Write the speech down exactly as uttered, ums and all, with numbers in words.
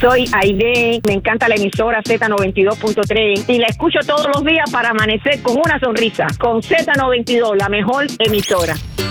Soy Aide, me encanta la emisora Z noventa y dos punto tres y la escucho todos los días para amanecer con una sonrisa. Con Z noventa y dos, la mejor emisora.